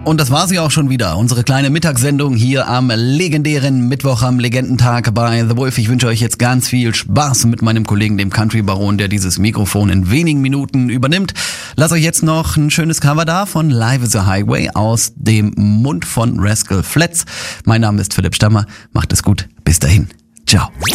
Und das war sie auch schon wieder, unsere kleine Mittagssendung hier am legendären Mittwoch, am Legendentag bei The Wolf. Ich wünsche euch jetzt ganz viel Spaß mit meinem Kollegen, dem Country Baron, der dieses Mikrofon in wenigen Minuten übernimmt. Lasst euch jetzt noch ein schönes Cover da von Live is a Highway aus dem Mund von Rascal Flatts. Mein Name ist Philipp Stammer, macht es gut, bis dahin, ciao.